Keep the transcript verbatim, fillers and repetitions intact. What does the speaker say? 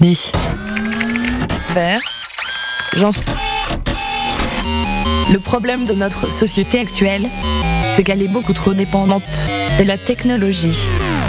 Dis. Vert. J'en sais. Le problème de notre société actuelle, c'est qu'elle est beaucoup trop dépendante de la technologie.